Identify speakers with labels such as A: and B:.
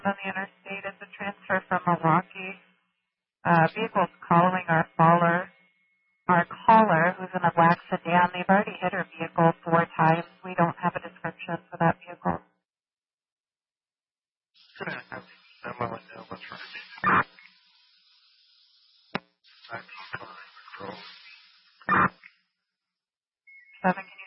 A: on the interstate. It's a transfer from Milwaukee. Vehicle's following our caller, who's in a black sedan. They've already hit her vehicle 4 times. We don't have a description for that vehicle.
B: Good afternoon. I'm on now. What's right? I'm calling the
A: 7, can